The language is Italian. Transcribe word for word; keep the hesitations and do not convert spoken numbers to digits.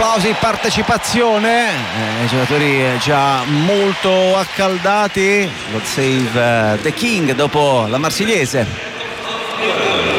applausi, partecipazione, eh, i giocatori già molto accaldati. God Save the King dopo la Marsigliese.